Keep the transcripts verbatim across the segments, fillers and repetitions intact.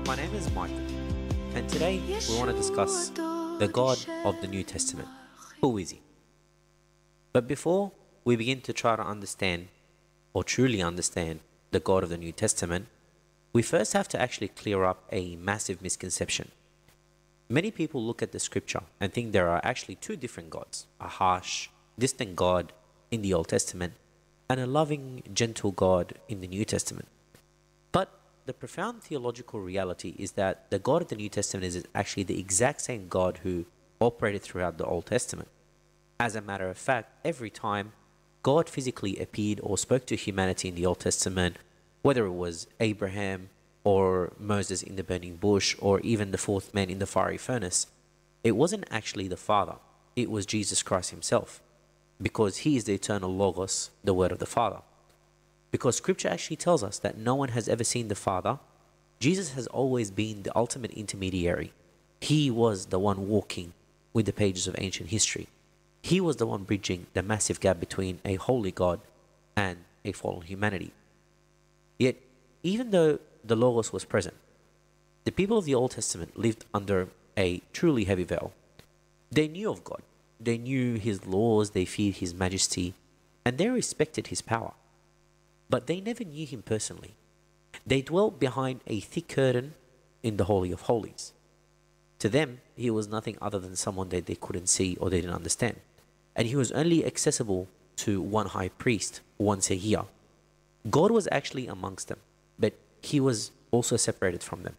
My name is Michael, and today we want to discuss the God of the New Testament. Who is he? But before we begin to try to understand or truly understand the God of the New Testament, we first have to actually clear up a massive misconception. Many people look at the scripture and think there are actually two different gods, a harsh, distant God in the Old Testament and a loving, gentle God in the New Testament. But the profound theological reality is that the God of the New Testament is actually the exact same God who operated throughout the Old Testament. As a matter of fact, every time God physically appeared or spoke to humanity in the Old Testament, whether it was Abraham or Moses in the burning bush or even the fourth man in the fiery furnace, it wasn't actually the Father, it was Jesus Christ himself, because he is the eternal Logos, the Word of the Father. Because scripture actually tells us that no one has ever seen the Father, Jesus has always been the ultimate intermediary. He was the one walking with the pages of ancient history. He was the one bridging the massive gap between a holy God and a fallen humanity. Yet, even though the Logos was present, the people of the Old Testament lived under a truly heavy veil. They knew of God, they knew his laws, they feared his majesty, and they respected his power. But they never knew him personally. They dwelt behind a thick curtain in the Holy of Holies. To them, he was nothing other than someone that they couldn't see or they didn't understand. And he was only accessible to one high priest once a year. God was actually amongst them, but he was also separated from them.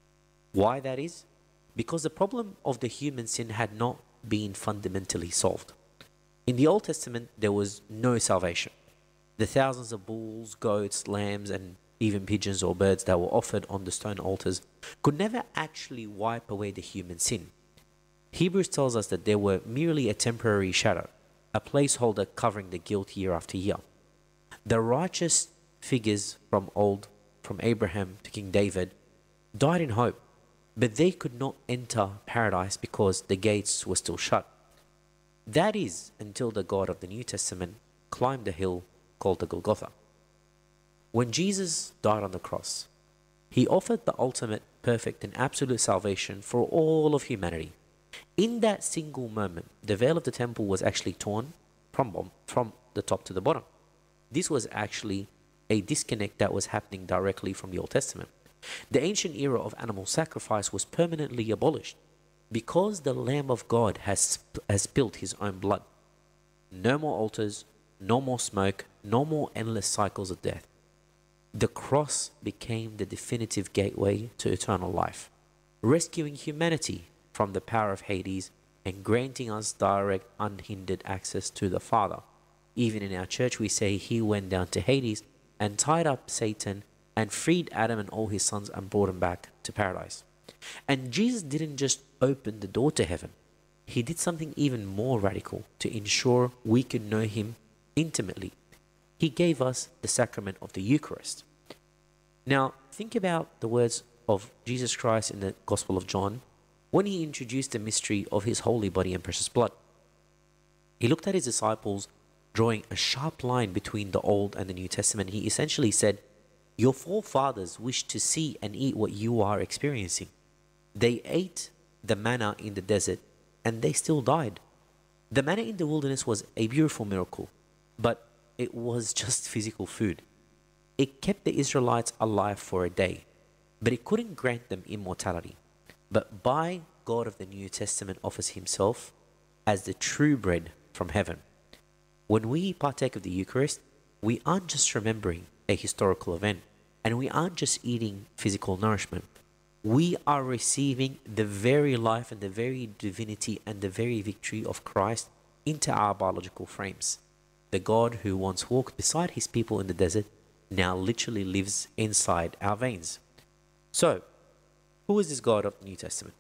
Why that is? Because the problem of the human sin had not been fundamentally solved. In the Old Testament, there was no salvation. The thousands of bulls, goats, lambs, and even pigeons or birds that were offered on the stone altars could never actually wipe away the human sin. Hebrews tells us that they were merely a temporary shadow, a placeholder covering the guilt year after year. The righteous figures from old, from Abraham to King David, died in hope, but they could not enter paradise because the gates were still shut. That is until the God of the New Testament climbed the hill called the Golgotha. When Jesus died on the cross, he offered the ultimate, perfect, and absolute salvation for all of humanity. In that single moment, the veil of the temple was actually torn from, from the top to the bottom. This was actually a disconnect that was happening directly from the Old Testament. The ancient era of animal sacrifice was permanently abolished because the Lamb of God has, has spilled his own blood. No more altars, no more smoke, no more endless cycles of death. The cross became the definitive gateway to eternal life, rescuing humanity from the power of Hades and granting us direct, unhindered access to the Father. Even in our church, we say he went down to Hades and tied up Satan and freed Adam and all his sons and brought them back to paradise. And Jesus didn't just open the door to heaven. He did something even more radical to ensure we could know him intimately. He gave us the sacrament of the Eucharist. Now, think about the words of Jesus Christ in the Gospel of John when he introduced the mystery of his holy body and precious blood. He looked at his disciples, drawing a sharp line between the Old and the New Testament. He essentially said, "Your forefathers wished to see and eat what you are experiencing. They ate the manna in the desert and they still died. The manna in the wilderness was a beautiful miracle, but it was just physical food. It kept the Israelites alive for a day, but it couldn't grant them immortality. But by God of the New Testament offers himself as the true bread from heaven. When we partake of the Eucharist, we aren't just remembering a historical event, and we aren't just eating physical nourishment. We are receiving the very life and the very divinity and the very victory of Christ into our biological frames. The God who once walked beside his people in the desert now literally lives inside our veins." So, who is this God of the New Testament?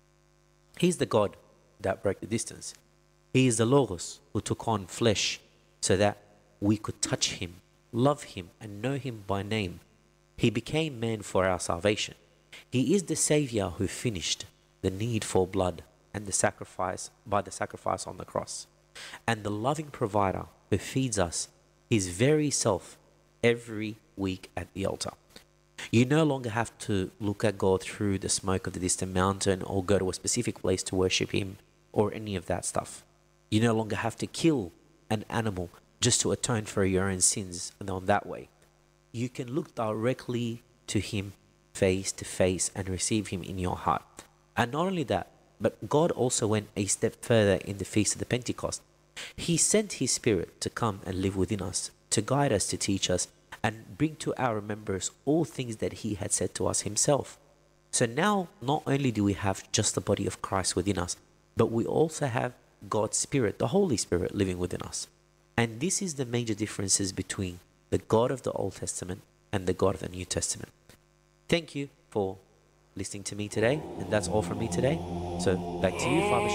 He's the God that broke the distance. He is the Logos who took on flesh so that we could touch him, love him, and know him by name. He became man for our salvation. He is the Savior who finished the need for blood and the sacrifice by the sacrifice on the cross, and the loving provider who feeds us his very self every week at the altar. You no longer have to look at God through the smoke of the distant mountain or go to a specific place to worship Him or any of that stuff. You no longer have to kill an animal just to atone for your own sins and on that way. You can look directly to Him face to face and receive Him in your heart. And not only that, but God also went a step further in the Feast of the Pentecost. He sent His Spirit to come and live within us, to guide us, to teach us, and bring to our remembrance all things that He had said to us Himself. So now, not only do we have just the body of Christ within us, but we also have God's Spirit, the Holy Spirit, living within us. And this is the major differences between the God of the Old Testament and the God of the New Testament. Thank you for listening to me today, and that's all from me today. So back to you, Father.